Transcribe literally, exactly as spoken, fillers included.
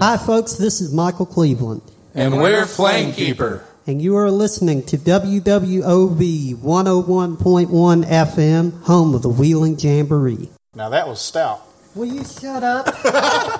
Hi, folks. This is Michael Cleveland. And we're Flamekeeper. And you are listening to W W O V one oh one point one F M, home of the Wheeling Jamboree. Now that was stout. Will you shut up?